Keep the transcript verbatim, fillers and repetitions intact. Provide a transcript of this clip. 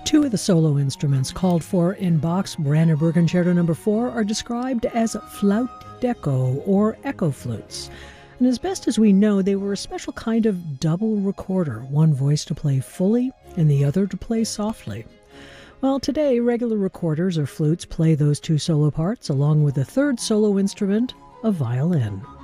Two of the solo instruments called for in Bach's Brandenburg Concerto number four are described as Flaut d'Echo or echo flutes. And as best as we know, they were a special kind of double recorder, one voice to play fully and the other to play softly. Well, today, regular recorders or flutes play those two solo parts, along with the third solo instrument, a violin.